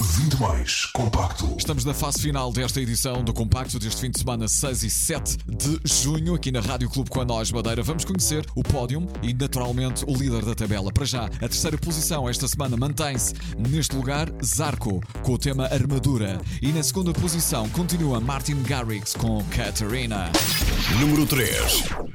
20 mais compacto. Estamos na fase final desta edição do Compacto deste fim de semana 6 e 7 de junho, aqui na Rádio Clube com a Nós Madeira. Vamos conhecer o pódio e, naturalmente, o líder da tabela. Para já, a terceira posição esta semana mantém-se neste lugar Zarco, com o tema Armadura. E na segunda posição continua Martin Garrix com Catarina. Número 3.